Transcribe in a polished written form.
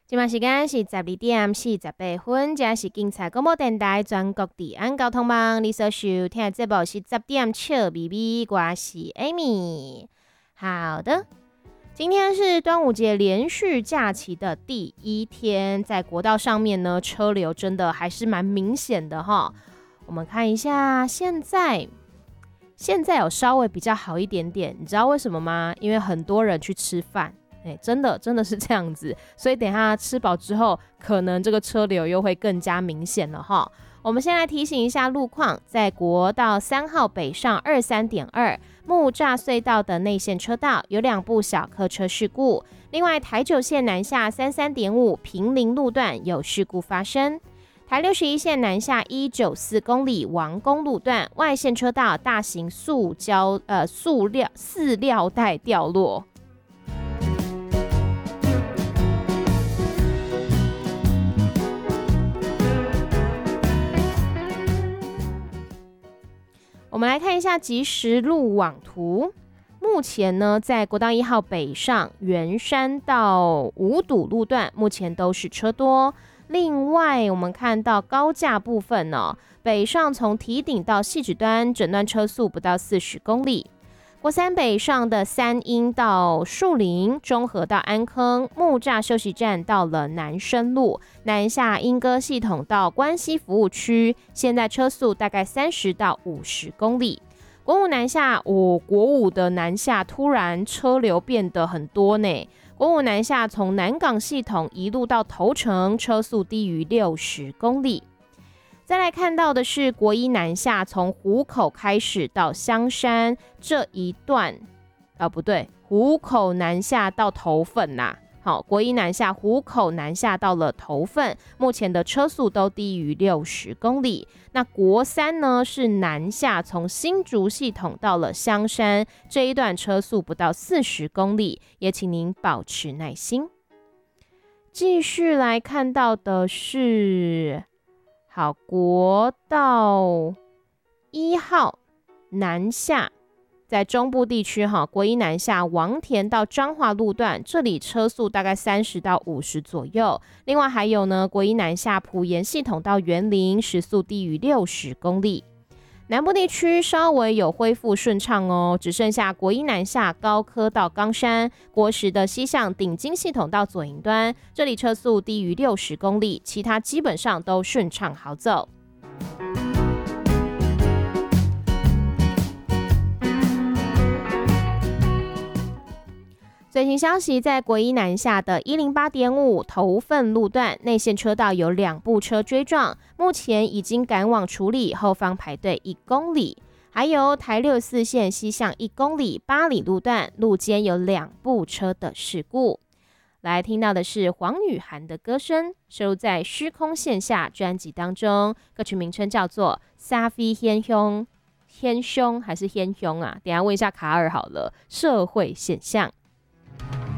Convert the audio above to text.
现在时间是12:48，这是警察广播电台全国治安交通网。你所收听的节目是10点笑咪咪，我是 Amy。好的，今天是端午节连续假期的第一天，在国道上面呢，车流真的还是蛮明显的哈。我们看一下，现在有稍微比较好一点点，你知道为什么吗？因为很多人去吃饭。真的是这样子，所以等一下吃饱之后，可能这个车流又会更加明显了哈。我们先来提醒一下路况，在国道3号北上23.2木栅隧道的内线车道有2部小客车事故，另外台9线南下33.5平林路段有事故发生。台61线南下194公里王公路段外线车道大型饲料袋掉落。我们来看一下即时路网图。目前呢，在国道1号北上圆山到五堵路段，目前都是车多。另外，我们看到高架部分呢，北上从堤顶到汐止端，整段车速不到40公里。国3北上的三鶯到树林，中和到安坑，木栅休息站到了南深路，南下莺歌系统到关西服务区，现在车速大概30到50公里。国五南下，国五的南下突然车流变得很多呢。国五南下从南港系统一路到头城，车速低于60公里。再来看到的是国一南下，从湖口开始到香山这一段，不对，湖口南下到头份呐。好，国一南下，湖口南下到了头份，目前的车速都低于60公里。那国3呢是南下，从新竹系统到了香山这一段车速不到40公里，也请您保持耐心。继续来看到的是。好，国道1号南下，在中部地区国一南下王田到彰化路段，这里车速大概30到50左右。另外还有呢，国一南下埔盐系统到员林，时速低于60公里。南部地区稍微有恢复顺畅哦，只剩下国一南下高科到冈山，国10的西向顶金系统到左营端，这里车速低于60公里，其他基本上都顺畅好走。最新消息，在国一南下的108.5头份路段内线车道有2部车追撞，目前已经赶往处理，后方排队1公里。还有台64线西向1公里八里路段路间有2部车的事故。来听到的是黄雨涵的歌声，收录在《虚空线下》专辑当中，歌曲名称叫做《沙菲天凶》，天凶还是天凶啊？等一下问一下卡尔好了。社会现象。